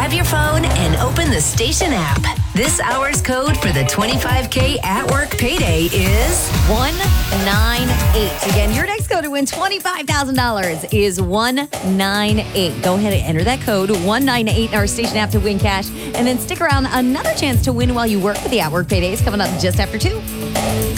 grab your phone and open the station app. This hour's code for the 25K at work payday is 198. Again, your next code to win $25,000 is 198. Go ahead and enter that code 198 in our station app to win cash. And then stick around. Another chance to win while you work with the at work paydays coming up just after 2.